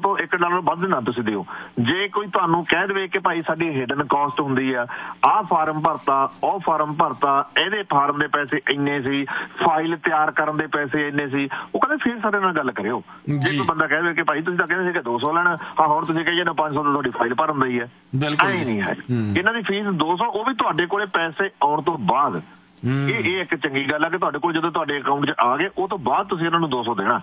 ਤੋਂ $1 ਵੱਧ ਨਾ ਤੁਸੀਂ ਦਿਓ। ਜੇ ਕੋਈ ਤੁਹਾਨੂੰ ਕਹਿ ਦੇਵੇ ਕਿ ਭਾਈ ਸਾਡੀ ਹਿਡਨ ਕਾਸਟ ਹੁੰਦੀ ਆ, ਆਹ ਫਾਰਮ ਭਰਤਾ, ਉਹ ਫਾਰਮ ਭਰਤਾ, ਇਹਦੇ ਫਾਰਮ ਦੇ ਪੈਸੇ ਇੰਨੇ ਸੀ, ਫਾਈਲ ਤਿਆਰ ਕਰਨ ਦੇ ਪੈਸੇ ਇੰਨੇ ਸੀ, ਉਹ ਕਹਿੰਦੇ ਫਿਰ ਸਾਡੇ ਨਾਲ ਗੱਲ ਕਰਿਓ। ਜੇ ਕੋਈ ਬੰਦਾ ਕਹਿ ਦੇਵੇ ਕਿ ਭਾਈ ਤੁਸੀਂ ਤਾਂ ਕਹਿੰਦੇ ਸੀ ਕਿ 200 ਲੈਣਾ, ਹਾਂ ਹੁਣ ਤੁਸੀਂ ਕਹੀਏ ਨਾ 500 ਤੋਂ ਤੁਹਾਡੀ ਫਾਈਲ ਭਰਨ ਦੀ ਹੈ, ਐ ਨਹੀਂ ਹੈ। ਇਹਨਾਂ ਦੀ ਫੀਸ 200, ਉਹ ਵੀ ਤੁਹਾਡੇ ਕੋਲੇ ਪੈਸੇ ਆਉਣ ਤੋਂ ਬਾਅਦ। ਇਹ ਇੱਕ ਚੰਗੀ ਗੱਲ ਹੈ ਕਿ ਤੁਹਾਡੇ ਕੋਲ ਜਦੋਂ ਤੁਹਾਡੇ ਅਕਾਊਂਟ 'ਚ ਆ ਗਏ ਉਹ ਤੋਂ ਬਾਅਦ ਤੁਸੀਂ ਇਹਨਾਂ ਨੂੰ 200 ਦੇਣਾ।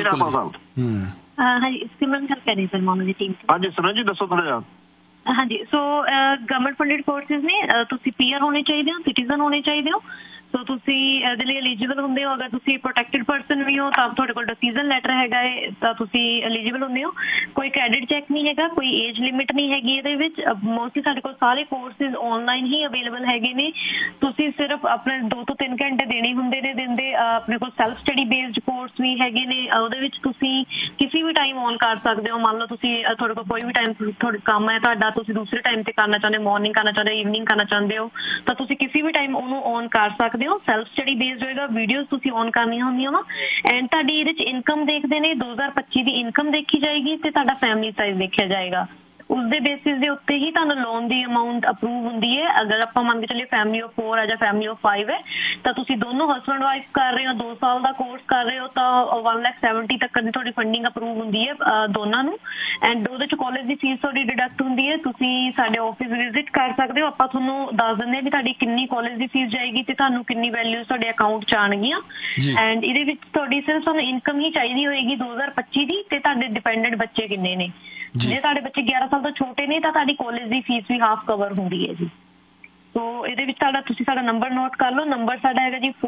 ਹਾਂਜੀ ਸਿਮਰਨ ਗੱਲ ਕਰ ਰਹੀ ਸਰ ਮੋਨੋ ਦੀ ਟੀਮ। ਹਾਂਜੀ ਸਿਮਰਨ ਜੀ ਦੱਸੋ ਥੋੜਾ ਜਿਹਾ। ਹਾਂਜੀ ਸੋ ਗਵਰਨਮੈਂਟ ਫੰਡਡ ਕੋਰਸਿਸ ਨੇ, ਤੁਸੀਂ ਪੀਆਰ ਹੋਣੇ ਚਾਹੀਦੇ ਹੋ, ਸਿਟੀਜ਼ਨ ਹੋਣੇ ਚਾਹੀਦੇ ਹੋ। ਸੋ ਤੁਸੀਂ ਇਹਦੇ ਲਈ ਐਲੀਜੀਬਲ ਹੁੰਦੇ ਹੋ। ਅਗਰ ਤੁਸੀਂ ਪ੍ਰੋਟੈਕਟਡ ਪਰਸਨ ਵੀ ਹੋ ਤਾਂ ਤੁਹਾਡੇ ਕੋਲ ਡਿਸੀਜ਼ਨ ਲੈਟਰ ਹੈਗਾ ਹੈ ਤਾਂ ਤੁਸੀਂ ਐਲੀਜੀਬਲ ਹੁੰਦੇ ਹੋ। ਕੋਈ ਕ੍ਰੈਡਿਟ ਚੈੱਕ ਨਹੀਂ ਹੈਗਾ, ਕੋਈ ਏਜ ਲਿਮਿਟ ਨਹੀਂ ਹੈਗੀ ਇਹਦੇ ਵਿੱਚ। ਮੋਸਟਲੀ ਸਾਡੇ ਕੋਲ ਸਾਰੇ ਕੋਰਸਿਸ ਆਨਲਾਈਨ ਹੀ ਅਵੇਲੇਬਲ ਹੈਗੇ ਨੇ। ਤੁਸੀਂ ਸਿਰਫ ਆਪਣੇ 2 ਤੋਂ 3 ਘੰਟੇ ਦੇਣੇ ਹੁੰਦੇ ਨੇ ਦਿਨ ਦੇ। ਆਪਣੇ ਕੋਲ ਸੈਲਫ ਸਟੱਡੀ ਬੇਸਡ ਕੋਰਸ ਵੀ ਹੈਗੇ ਨੇ, ਉਹਦੇ ਵਿੱਚ ਤੁਸੀਂ ਕਿਸੇ ਵੀ ਟਾਈਮ ਔਨ ਕਰ ਸਕਦੇ ਹੋ। ਮੰਨ ਲਓ ਤੁਸੀਂ ਤੁਹਾਡੇ ਕੋਲ ਕੋਈ ਵੀ ਟਾਈਮ ਤੁਹਾਡਾ ਕੰਮ ਹੈ ਤੁਹਾਡਾ, ਤੁਸੀਂ ਦੂਸਰੇ ਟਾਈਮ ਤੇ ਕਰਨਾ ਚਾਹੁੰਦੇ ਹੋ, ਮਾਰਨਿੰਗ ਕਰਨਾ ਚਾਹੁੰਦੇ ਹੋ, ਈਵਨਿੰਗ ਕਰਨਾ ਚਾਹੁੰਦੇ ਹੋ, ਤਾਂ ਤੁਸੀਂ ਕਿਸੇ ਵੀ ਟਾਈਮ ਉਹਨੂੰ ਔਨ ਕਰ ਸਕਦੇ ਹੋ। ਸੈਲਫ ਸਟੱਡੀ ਬੇਸਡ ਹੋਏਗਾ, ਵੀਡੀਓਜ਼ ਤੁਸੀਂ ਔਨ ਕਰਨੀਆਂ ਹੁੰਦੀਆਂ ਵਾ। ਐਂਡ ਤੁਹਾਡੀ ਇਹਦੇ 'ਚ ਇਨਕਮ ਦੇਖਦੇ ਨੇ, 2025 ਦੀ ਇਨਕਮ ਦੇਖੀ ਜਾਏਗੀ ਤੇ ਤੁਹਾਡਾ ਫੈਮਿਲੀ ਸਾਈਜ਼ ਦੇਖਿਆ ਜਾਏਗਾ। ਉਸਦੇ ਬੇਸਿਸ ਦੇ ਉੱਤੇ ਹੀ ਤੁਹਾਨੂੰ ਲੋਨ ਦੀ ਅਮਾਊਂਟ ਅਪਰੂਵ ਹੁੰਦੀ ਹੈ। ਅਗਰ ਆਪਾਂ ਮੰਨ ਕੇ ਚੱਲੀਏ ਫੈਮਿਲੀ ਆਫ 4 ਹੈ ਜਾਂ ਫੈਮਿਲੀ ਆਫ 5 ਹੈ ਤਾਂ ਤੁਸੀਂ ਦੋਨੋਂ ਹਸਬੈਂਡ ਵਾਈਫ ਕਰ ਰਹੇ ਹੋ, 2 ਸਾਲ ਦਾ ਕੋਰਸ ਕਰ ਰਹੇ ਹੋ ਤਾਂ 1,70,000 ਤੱਕ ਦੀ ਤੁਹਾਡੀ ਫੰਡਿੰਗ ਅਪਰੂਵ ਹੁੰਦੀ ਹੈ ਦੋਨਾਂ ਨੂੰ। ਐਂਡ ਉਹਦੇ 'ਚ ਕਾਲਜ ਦੀ ਫੀਸ ਤੁਹਾਡੀ ਡਿਡਕਟ ਹੁੰਦੀ ਹੈ। ਤੁਸੀਂ ਸਾਡੇ ਆਫਿਸ ਵਿਜ਼ਿਟ ਕਰ ਸਕਦੇ ਹੋ, ਆਪਾਂ ਤੁਹਾਨੂੰ ਦੱਸ ਦਿੰਦੇ ਹਾਂ ਕਿ ਤੁਹਾਡੀ ਕਿੰਨੀ ਕਾਲਜ ਦੀ ਫੀਸ ਜਾਏਗੀ ਤੇ ਤੁਹਾਨੂੰ ਕਿੰਨੀ ਵੈਲਿਊ ਤੁਹਾਡੇ ਅਕਾਊਂਟ 'ਚ ਆਉਣਗੀਆਂ। ਐਂਡ ਇਹਦੇ ਵਿੱਚ ਤੁਹਾਡੀ ਸਿਰਫ ਤੁਹਾਨੂੰ ਇਨਕਮ ਹੀ ਚਾਹੀਦੀ ਹੋਏਗੀ 2025 ਦੀ, ਤੇ ਤੁਹਾਡੇ ਡਿਪੈਂਡੈਂਟ ਬੱਚੇ ਕਿੰਨੇ ਨੇ। ਜੇ ਤੁਹਾਡੇ ਬੱਚੇ 11 ਸਾਲ ਤੋਂ ਛੋਟੇ ਨੇ ਤਾਂ ਤੁਹਾਡੀ ਕਾਲਜ ਦੀ ਫੀਸ ਵੀ ਹਾਫ ਕਵਰ ਹੁੰਦੀ ਹੈ ਜੀ। ਸੋ ਇਹਦੇ ਵਿੱਚ ਤੁਸੀਂ ਸਾਡਾ ਨੰਬਰ ਨੋਟ ਕਰ ਲਓ। ਨੰਬਰ ਸਾਡਾ ਹੈਗਾ ਜੀ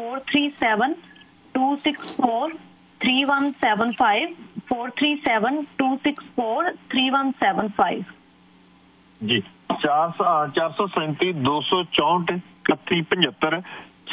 437-264-3175 437-264-3175 ਜੀ। 437-264-3175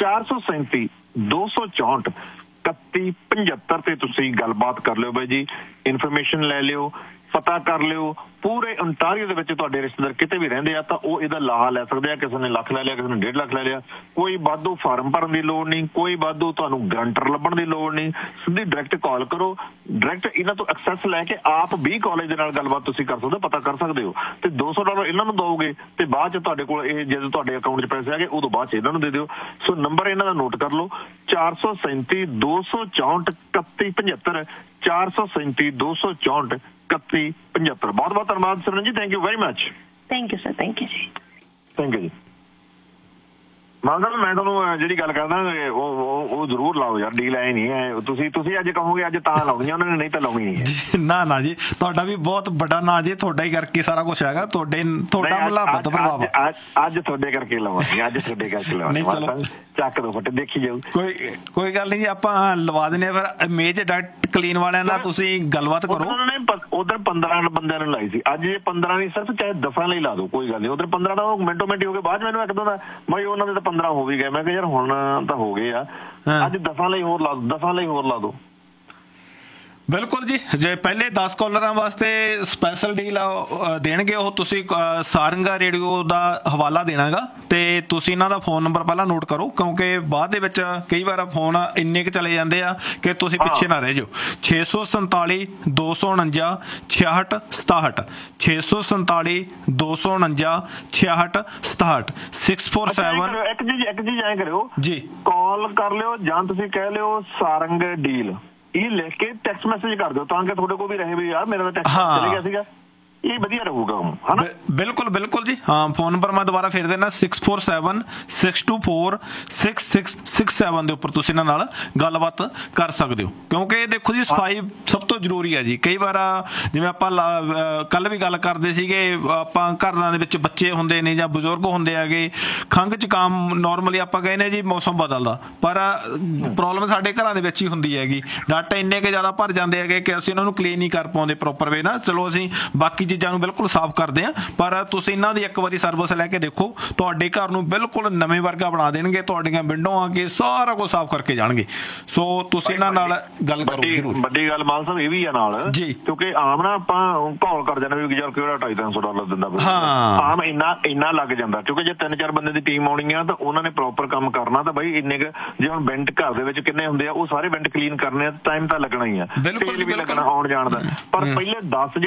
437-264-3175 ਤੇ ਤੁਸੀਂ ਗੱਲਬਾਤ ਕਰ ਲਿਓ ਬਾਈ ਜੀ, ਇਨਫੋਰਮੇਸ਼ਨ ਲੈ ਲਿਓ, ਪਤਾ ਕਰ ਲਿਓ। ਪੂਰੇ ontario ਦੇ ਵਿੱਚ ਤੁਹਾਡੇ ਰਿਸ਼ਤੇਦਾਰ ਕਿਤੇ ਵੀ ਰਹਿੰਦੇ ਆ ਤਾਂ ਉਹ ਇਹਦਾ ਲਾਹਾ ਲੈ ਸਕਦੇ ਆ। ਕਿਸੇ ਨੇ ਲੱਖ ਲੈ ਲਿਆ, ਕਿਸੇ ਨੇ 1.5 ਲੱਖ ਲੈ ਲਿਆ। ਕੋਈ ਵਾਧੂ ਫਾਰਮ ਭਰਨ ਦੀ ਲੋੜ ਨਹੀਂ, ਕੋਈ ਵਾਧੂ ਤੁਹਾਨੂੰ ਗਰੰਟਰ ਲੱਭਣ ਦੀ ਲੋੜ ਨਹੀਂ। ਸਿੱਧੀ ਡਾਇਰੈਕਟ ਕਾਲ ਕਰੋ, ਡਾਇਰੈਕਟ ਇਹਨਾਂ ਤੋਂ ਐਕਸੈਸ ਲੈ ਕੇ ਆਪ ਵੀ ਕਾਲਜ ਦੇ ਨਾਲ ਗੱਲਬਾਤ ਤੁਸੀਂ ਕਰ ਸਕਦੇ ਹੋ, ਪਤਾ ਕਰ ਸਕਦੇ ਹੋ। ਤੇ $200 ਇਹਨਾਂ ਨੂੰ ਦਿਓਗੇ ਤੇ ਬਾਅਦ 'ਚ ਤੁਹਾਡੇ ਕੋਲ ਇਹ ਜਦੋਂ ਤੁਹਾਡੇ ਅਕਾਊਂਟ 'ਚ ਪੈਸੇ ਆ ਗਏ ਉਦੋਂ ਬਾਅਦ 'ਚ ਇਹਨਾਂ ਨੂੰ ਦੇ ਦਿਓ। ਸੋ ਨੰਬਰ ਇਹਨਾਂ ਦਾ ਨੋਟ ਕਰ ਲਓ 437-264-3175 437-264-3175। ਬਹੁਤ ਬਹੁਤ ਧੰਨਵਾਦ ਸਿਮਰਨ ਜੀ, thank you very much. Thank you sir, thank you ਜੀ, ਥੈਂਕ ਯੂ ਜੀ। ਮਾਨ ਸਾਹਿਬ ਮੈਂ ਤੁਹਾਨੂੰ ਜਿਹੜੀ ਗੱਲ ਕਰਦਾ ਉਹ ਜ਼ਰੂਰ ਲਾਓ ਯਾਰ, ਡੀਲ ਐ ਨਹੀਂ ਹੈ। ਤੁਸੀਂ ਅੱਜ ਕਹੋਗੇ ਅੱਜ ਤਾਂ ਲਾਉਣੀ ਉਹਨਾਂ ਨੇ, ਨਹੀਂ ਤਾਂ ਲਾਉਣੀ ਨਹੀਂ ਹੈ। ਨਾ ਜੀ, ਤੁਹਾਡਾ ਵੀ ਬਹੁਤ ਵੱਡਾ ਨਾਂ ਜੀ, ਤੁਹਾਡਾ ਹੀ ਕਰਕੇ ਸਾਰਾ ਕੁਛ ਹੈਗਾ। ਤੁਹਾਡਾ ਮੁਲਾਬਤ ਪ੍ਰਭਾਵ ਅੱਜ ਤੁਹਾਡੇ ਕਰਕੇ ਲਾਵਾਂਗੇ, ਅੱਜ ਤੁਹਾਡੇ ਕਰਕੇ ਲਾਵਾਂਗੇ। ਚਲੋ ਚੱਕ ਦੋ ਫੱਟੇ, ਦੇਖੀ ਜਾਊ। ਕੋਈ ਗੱਲ ਨਹੀਂ ਜੀ, ਆਪਾਂ ਲਵਾ ਦਿੰਦੇ ਆ। ਫਿਰ ਮੇਜ ਡਾਇਰੈਕਟ ਕਲੀਨ ਵਾਲਿਆਂ ਨਾਲ ਤੁਸੀਂ ਗੱਲਬਾਤ ਕਰੋ। ਉਧਰ 15 ਬੰਦਿਆਂ ਨੂੰ ਲਾਈ ਸੀ, ਅੱਜ ਇਹ 15 ਨਹੀਂ, ਸਿਰਫ ਚਾਹੇ 10 ਲਈ ਲਾ ਦੋ, ਕੋਈ ਗੱਲ ਨਹੀਂ। ਉਧਰ 15 ਦਾ ਉਹ ਮਿੰਟੋ ਮਿੰਟ ਹੋ ਗਏ, ਬਾਅਦ ਚ ਮੈਨੂੰ ਇੱਕ ਦੋ ਦਾ ਬਾਈ ਉਹਨਾਂ ਦੇ ਤਾਂ 15 ਹੋ ਵੀ ਗਏ। ਮੈਂ ਕਿਹਾ ਯਾਰ ਹੁਣ ਤਾਂ ਹੋ ਗਏ ਆ, ਅੱਜ 10 ਲਈ ਹੋਰ ਲਾ ਦੋ, 10 ਲਈ ਹੋਰ ਲਾ ਦੋ। ਬਿਲਕੁਲ ਜੀ, ਜੇ ਪਹਿਲੇ 10 ਕਾਲਰਾਂ ਵਾਸਤੇ ਸਪੈਸ਼ਲ ਡੀਲ ਦੇਣਗੇ ਉਹ, ਤੁਸੀਂ ਸਾਰੰਗਾ ਰੇਡੀਓ ਦਾ ਹਵਾਲਾ ਦੇਣਾਗਾ ਤੇ ਤੁਸੀਂ ਇਹਨਾਂ ਦਾ ਫੋਨ ਨੰਬਰ ਪਹਿਲਾਂ ਨੋਟ ਕਰੋ, ਕਿਉਂਕਿ ਬਾਅਦ ਦੇ ਵਿੱਚ ਕਈ ਵਾਰ ਫੋਨ ਇੰਨੇ ਕੁ ਚਲੇ ਜਾਂਦੇ ਆ ਕਿ ਤੁਸੀਂ ਪਿੱਛੇ ਨਾ ਰਹਿ ਜਾਓ। 647-249-6667 647-249-6667 647। ਇੱਕ ਚੀਜ਼ ਐਂ ਕਰਿਓ ਜੀ, ਕਾਲ ਕਰ ਲਿਓ ਜਾਂ ਤੁਸੀਂ ਕਹਿ ਲਿਓ ਸਾਰੰਗ ਡੀਲ, ਇਹ ਲਿਖ ਕੇ ਟੈਕਸਟ ਮੈਸੇਜ ਕਰ ਦਿਓ ਤਾਂ ਕਿ ਤੁਹਾਡੇ ਕੋਲ ਵੀ ਰਹੇ ਵੀ ਯਾਰ ਮੇਰਾ ਤਾਂ ਟੈਕਸਟ ਚਲੇ ਗਿਆ ਸੀਗਾ। ਇਹ ਵਧੀਆ ਰਹੂਗਾ ਹਨਾ। ਬਿਲਕੁਲ ਜੀ। ਹਾਂ, ਫੋਨ ਨੰਬਰ ਮੈਂ ਦੁਬਾਰਾ ਫੇਰ ਦੇਣਾ 647-624-6667 ਦੇ ਉੱਪਰ ਤੁਸੀਂ ਇਹਨਾਂ ਨਾਲ ਗੱਲਬਾਤ ਕਰ ਸਕਦੇ ਹੋ। ਕਿਉਂਕਿ ਦੇਖੋ ਜੀ, ਸਫਾਈ ਸਭ ਤੋਂ ਜ਼ਰੂਰੀ ਹੈ ਜੀ। ਕਈ ਵਾਰ ਜਿਵੇਂ ਆਪਾਂ ਕੱਲ ਵੀ ਗੱਲ ਕਰਦੇ ਸੀਗੇ, ਆਪਾਂ ਘਰਾਂ ਦੇ ਵਿੱਚ ਬੱਚੇ ਹੁੰਦੇ ਨੇ ਜਾਂ ਬਜ਼ੁਰਗ ਹੁੰਦੇ ਹੈਗੇ, ਖੰਘ ਜ਼ੁਕਾਮ ਨੋਰਮਲੀ ਆਪਾਂ ਕਹਿੰਦੇ ਜੀ ਮੌਸਮ ਬਦਲਦਾ, ਪਰ ਪ੍ਰੋਬਲਮ ਸਾਡੇ ਘਰਾਂ ਦੇ ਵਿੱਚ ਹੀ ਹੁੰਦੀ ਹੈਗੀ। ਡਾਟਾ ਇੰਨੇ ਕੁ ਜ਼ਿਆਦਾ ਭਰ ਜਾਂਦੇ ਹੈਗੇ ਕਿ ਅਸੀਂ ਇਹਨਾਂ ਨੂੰ ਕਲੀਨ ਨਹੀਂ ਕਰ ਪਾਉਂਦੇ ਪ੍ਰੋਪਰ ਵੇ ਨਾਲ। ਚਲੋ ਅਸੀਂ ਬਾਕੀ ਚੀਜ਼ਾਂ ਨੂੰ ਬਿਲਕੁਲ ਸਾਫ਼ ਕਰਦੇ ਆ, ਪਰ ਤੁਸੀਂ ਇਹਨਾਂ ਦੀ ਇੱਕ ਵਾਰੀ ਸਰਵਿਸ ਲੈ ਕੇ ਦੇਖੋ, ਤੁਹਾਡੇ ਘਰ ਨੂੰ ਬਿਲਕੁਲ ਨਵੇਂ ਵਰਗਾ ਬਣਾ ਦੇਣਗੇ। ਤੁਹਾਡੀਆਂ ਵਿੰਡੋ ਆ ਕੇ ਸਾਰਾ ਕੁਝ ਸਾਫ਼ ਕਰਕੇ ਜਾਣਗੇ। ਸੋ ਤੁਸੀਂ ਇਹਨਾਂ ਨਾਲ ਗੱਲ ਕਰੋ ਜ਼ਰੂਰ। ਵੱਡੀ ਗੱਲ ਮਾਨ ਸਾਹਿਬ ਇਹ ਵੀ ਆ ਨਾਲ ਜੀ, ਕਿਉਂਕਿ ਆਮ ਨਾ ਆਪਾਂ ਕਾਲ ਕਰ ਜਾਂਦੇ ਵੀ ਯਾਰ ਕਿਹੜਾ $250-300 ਦਿੰਦਾ, ਆਮ ਇੰਨਾ ਲੱਗ ਜਾਂਦਾ। ਕਿਉਂਕਿ ਜੇ 3-4 ਬੰਦੇ ਦੀ ਟੀਮ ਆਉਣੀ ਆ ਤਾਂ ਉਹਨਾਂ ਨੇ ਪ੍ਰੋਪਰ ਕੰਮ ਕਰਨਾ, ਤਾਂ ਬਾਈ ਇੰਨੇ ਕੁ ਜੇ ਹੁਣ ਵੈਂਟ ਘਰ ਦੇ ਵਿੱਚ ਕਿੰਨੇ ਹੁੰਦੇ ਆ, ਉਹ ਸਾਰੇ ਵੈਂਟ ਕਲੀਨ ਕਰਨੇ ਆ, ਟਾਈਮ ਤਾਂ ਲੱਗਣਾ ਹੀ ਆ, ਤੇਲ ਵੀ ਲੱਗਣਾ ਆਉਣ ਜਾਣ ਦਾ। ਪਰ ਪਹਿਲੇ 10